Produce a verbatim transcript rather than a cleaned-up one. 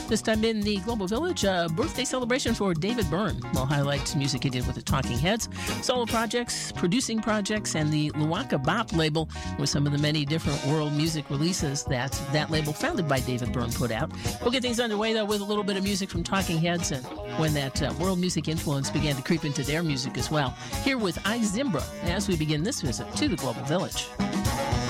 This time in the Global Village, a birthday celebration for David Byrne. We'll highlight music he did with the Talking Heads, solo projects, producing projects, and the Luaka Bop label with some of the many different world music releases that that label founded by David Byrne put out. We'll get things underway, though, with a little bit of music from Talking Heads and when that uh, world music influence began to creep into their music as well. Here with I Zimbra as we begin this visit to the Global Village.